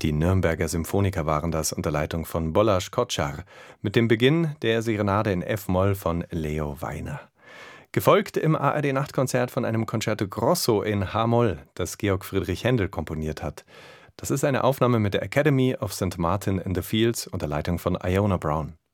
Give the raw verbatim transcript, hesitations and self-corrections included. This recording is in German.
Die Nürnberger Symphoniker waren das unter Leitung von Balázs Kocsár mit dem Beginn der Serenade in F-Moll von Leo Weiner. Gefolgt im A R D-Nachtkonzert von einem Concerto Grosso in H-Moll, das Georg Friedrich Händel komponiert hat. Das ist eine Aufnahme mit der Academy of Saint Martin in the Fields unter Leitung von Iona Brown.